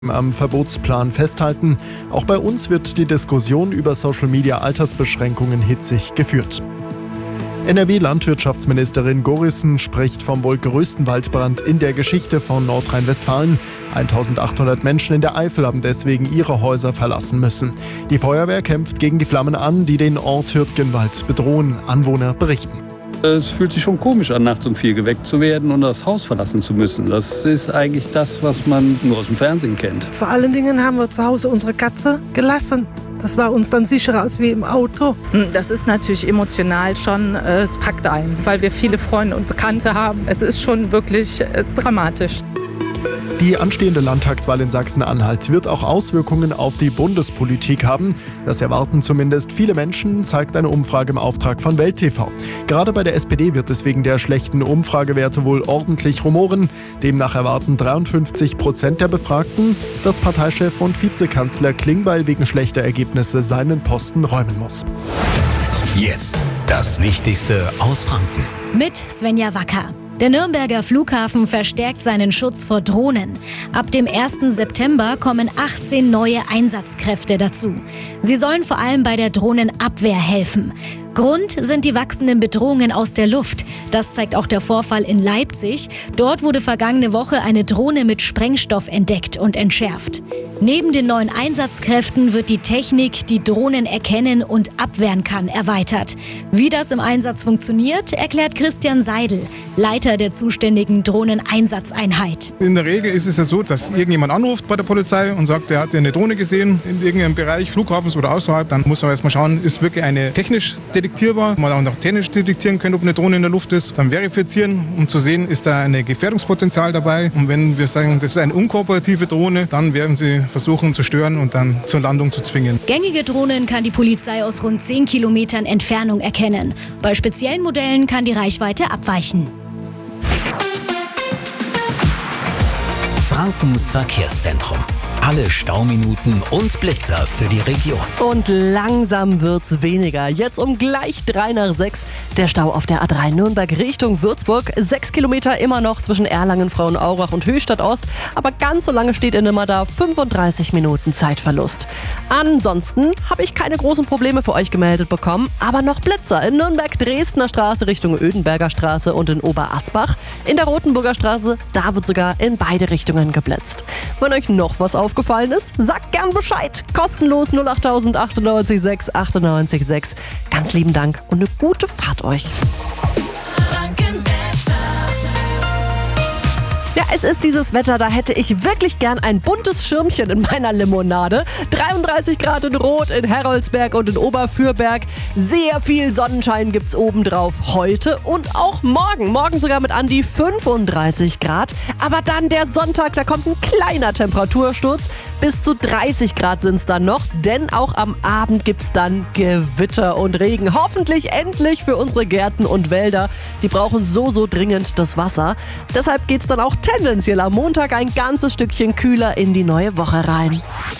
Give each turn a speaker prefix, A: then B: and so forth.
A: am Verbotsplan festhalten. Auch bei uns wird die Diskussion über Social-Media-Altersbeschränkungen hitzig geführt. NRW-Landwirtschaftsministerin Gorissen spricht vom wohl größten Waldbrand in der Geschichte von Nordrhein-Westfalen. 1800 Menschen in der Eifel haben deswegen ihre Häuser verlassen müssen. Die Feuerwehr kämpft gegen die Flammen an, die den Ort Hürtgenwald bedrohen. Anwohner berichten.
B: Es fühlt sich schon komisch an, nachts um 4 geweckt zu werden und das Haus verlassen zu müssen. Das ist eigentlich das, was man nur aus dem Fernsehen kennt.
C: Vor allen Dingen haben wir zu Hause unsere Katze gelassen. Das war uns dann sicherer als wie im Auto.
D: Das ist natürlich emotional schon, es packt ein, weil wir viele Freunde und Bekannte haben. Es ist schon wirklich dramatisch.
A: Die anstehende Landtagswahl in Sachsen-Anhalt wird auch Auswirkungen auf die Bundespolitik haben. Das erwarten zumindest viele Menschen, zeigt eine Umfrage im Auftrag von Welt TV. Gerade bei der SPD wird es wegen der schlechten Umfragewerte wohl ordentlich rumoren. Demnach erwarten 53% der Befragten, dass Parteichef und Vizekanzler Klingbeil wegen schlechter Ergebnisse seinen Posten räumen muss.
E: Jetzt das Wichtigste aus Franken.
F: Mit Svenja Wacker. Der Nürnberger Flughafen verstärkt seinen Schutz vor Drohnen. Ab dem 1. September kommen 18 neue Einsatzkräfte dazu. Sie sollen vor allem bei der Drohnenabwehr helfen. Grund sind die wachsenden Bedrohungen aus der Luft. Das zeigt auch der Vorfall in Leipzig. Dort wurde vergangene Woche eine Drohne mit Sprengstoff entdeckt und entschärft. Neben den neuen Einsatzkräften wird die Technik, die Drohnen erkennen und abwehren kann, erweitert. Wie das im Einsatz funktioniert, erklärt Christian Seidel, Leiter der zuständigen Drohneneinsatzeinheit.
G: In der Regel ist es ja so, dass irgendjemand anruft bei der Polizei und sagt, er hat eine Drohne gesehen in irgendeinem Bereich, Flughafens oder außerhalb. Dann muss man erstmal schauen, ist wirklich eine technisch detektierbar, man auch noch technisch detektieren können, ob eine Drohne in der Luft ist, dann verifizieren, um zu sehen, ist da ein Gefährdungspotenzial dabei. Und wenn wir sagen, das ist eine unkooperative Drohne, dann werden sie versuchen zu stören und dann zur Landung zu zwingen.
F: Gängige Drohnen kann die Polizei aus rund 10 Kilometern Entfernung erkennen. Bei speziellen Modellen kann die Reichweite abweichen.
E: Frankens Verkehrszentrum. Alle Stauminuten und Blitzer für die Region.
H: Und langsam wird's weniger. Jetzt um gleich 3 nach 6. Der Stau auf der A3 Nürnberg Richtung Würzburg. 6 Kilometer immer noch zwischen Erlangen, Frauenaurach und Höchstadt Ost. Aber ganz so lange steht ihr nimmer da. 35 Minuten Zeitverlust. Ansonsten habe ich keine großen Probleme für euch gemeldet bekommen. Aber noch Blitzer in Nürnberg, Dresdner Straße Richtung Ödenberger Straße und in Oberasbach. In der Rotenburger Straße, da wird sogar in beide Richtungen geblitzt. Wenn euch noch was aufgefallen ist, sagt gern Bescheid. Kostenlos 08000 98 6 98 6. Ganz lieben Dank und eine gute Fahrt euch. Ja, es ist dieses Wetter, da hätte ich wirklich gern ein buntes Schirmchen in meiner Limonade. 33 Grad in Rot in Heroldsberg und in Oberfürberg. Sehr viel Sonnenschein gibt's obendrauf heute und auch morgen. Morgen sogar mit an die 35 Grad. Aber dann der Sonntag, da kommt ein kleiner Temperatursturz. Bis zu 30 Grad sind's dann noch, denn auch am Abend gibt's dann Gewitter und Regen. Hoffentlich endlich für unsere Gärten und Wälder. Die brauchen so dringend das Wasser. Deshalb geht's dann auch tendenziell am Montag ein ganzes Stückchen kühler in die neue Woche rein.